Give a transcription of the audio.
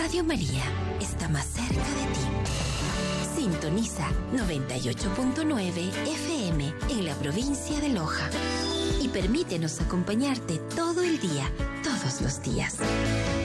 Radio María está más cerca de ti. Sintoniza 98.9 FM en la provincia de Loja y permítenos acompañarte todo el día, todos los días.